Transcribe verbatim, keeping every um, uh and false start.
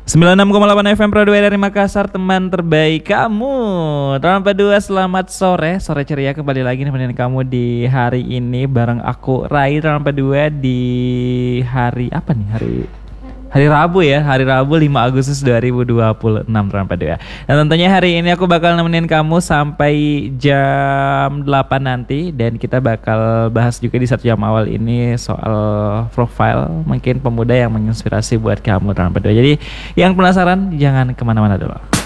sembilan puluh enam koma delapan F M Pro dua dari Makassar, teman terbaik kamu. Teman dua, selamat sore. Sore ceria kembali lagi nemenin kamu di hari ini bareng aku Rai. Teman dua di hari apa nih? Hari Hari Rabu ya, hari Rabu lima Agustus dua ribu dua puluh enam teman dua. Dan tentunya hari ini aku bakal nemenin kamu sampai jam delapan nanti. Dan kita bakal bahas juga di satu jam awal ini soal profile mungkin pemuda yang menginspirasi buat kamu teman dua. Jadi yang penasaran jangan kemana-mana dulu.